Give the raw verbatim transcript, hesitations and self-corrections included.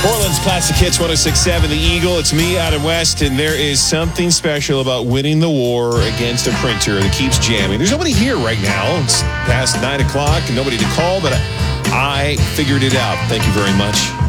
Portland's Classic Hits one oh six point seven, The Eagle. It's me, Adam West, and there is something special about winning the war against a printer that keeps jamming. There's nobody here right now. It's past nine o'clock and nobody to call, but I, I figured it out. Thank you very much.